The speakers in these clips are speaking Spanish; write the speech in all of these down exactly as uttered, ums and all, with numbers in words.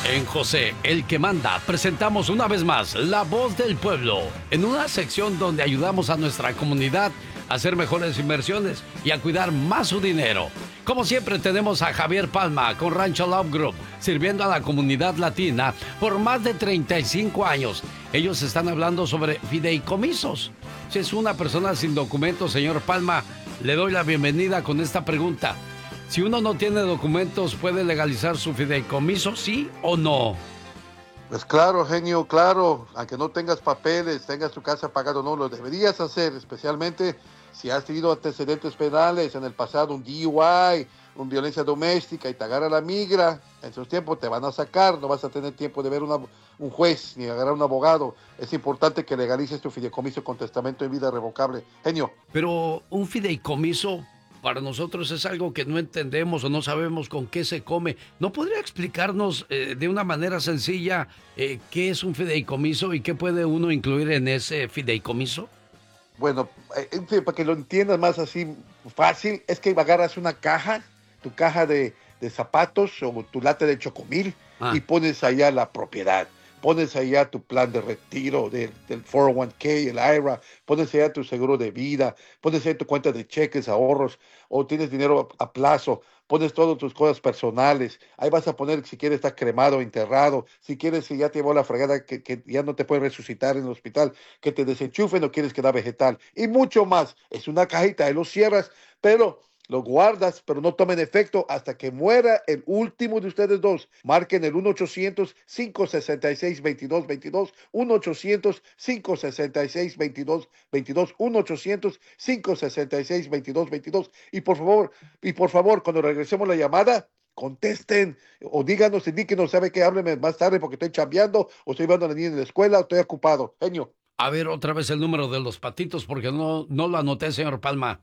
En José, el que manda, presentamos una vez más La Voz del Pueblo, en una sección donde ayudamos a nuestra comunidad a hacer mejores inversiones y a cuidar más su dinero. Como siempre tenemos a Javier Palma con Rancho Love Group, sirviendo a la comunidad latina por más de treinta y cinco años. Ellos están hablando sobre fideicomisos. Si es una persona sin documentos, señor Palma, le doy la bienvenida con esta pregunta. Si uno no tiene documentos, ¿puede legalizar su fideicomiso, sí o no? Pues claro, genio, claro. Aunque no tengas papeles, tengas tu casa pagada o no, lo deberías hacer, especialmente si has tenido antecedentes penales en el pasado, un D U I, una violencia doméstica, y te agarra la migra. En esos tiempos te van a sacar, no vas a tener tiempo de ver una, un juez ni agarrar un abogado. Es importante que legalices tu fideicomiso con testamento en vida revocable. Genio. Pero un fideicomiso para nosotros es algo que no entendemos o no sabemos con qué se come. ¿No podría explicarnos eh, de una manera sencilla eh, qué es un fideicomiso y qué puede uno incluir en ese fideicomiso? Bueno, eh, para que lo entiendas más así fácil, es que agarras una caja, tu caja de, de zapatos o tu lata de chocomil, ah. y pones allá la propiedad. Pones allá tu plan de retiro del, del cuatro oh uno k, el I R A, pones allá tu seguro de vida, pones allá tu cuenta de cheques, ahorros, o tienes dinero a, a plazo, pones todas tus cosas personales. Ahí vas a poner si quieres estar cremado o enterrado, si quieres si ya te llevó la fregada que, que ya no te puedes resucitar en el hospital, que te desenchufen o quieres quedar vegetal, y mucho más. Es una cajita, ahí lo cierras, pero lo guardas, pero no tomen efecto hasta que muera el último de ustedes dos. Marquen el uno ochocientos, cinco seis seis, dos dos dos dos, uno ochocientos, cinco seis seis, dos dos dos dos, uno ochocientos, cinco seis seis, dos dos dos dos. Y por favor, y por favor, cuando regresemos la llamada, contesten o díganos, indíquenos, ¿sabe qué? Hábleme más tarde porque estoy chambeando o estoy llevando a la niña en la escuela o estoy ocupado. Genio. A ver, otra vez el número de los patitos porque no, no lo anoté, señor Palma.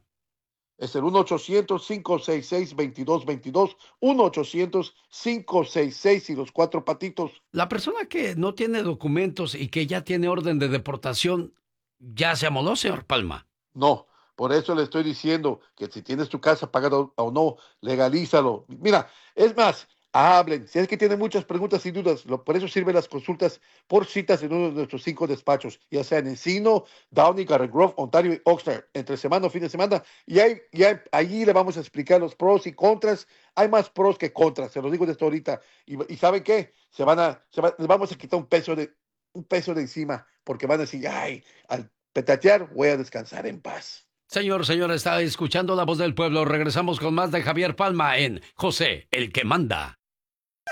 Es el uno ochocientos, cinco seis seis, dos dos dos dos, uno ochocientos, cinco seis seis y los cuatro patitos. La persona que no tiene documentos y que ya tiene orden de deportación, ¿ya se amoló, señor Palma? No, por eso le estoy diciendo que si tienes tu casa pagada o no, legalízalo. Mira, es más, hablen. Si es que tienen muchas preguntas y dudas, lo, por eso sirven las consultas por citas en uno de nuestros cinco despachos, ya sea en Encino, Downey, Garden Grove, Ontario y Oxnard, entre semana o fin de semana. Y ahí, y ahí, allí le vamos a explicar los pros y contras. Hay más pros que contras, se los digo desde ahorita. Y, y ¿saben qué? Se van a, se va, les vamos a quitar un peso de, un peso de encima, porque van a decir, ay, al petatear voy a descansar en paz. Señor, señor, está escuchando La Voz del Pueblo. Regresamos con más de Javier Palma en José, el que manda.